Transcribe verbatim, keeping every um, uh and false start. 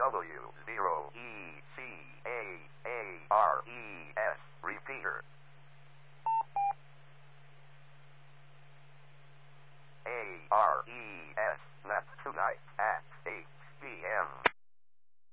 W zero E C A A R E S repeater. A R E S, that's tonight at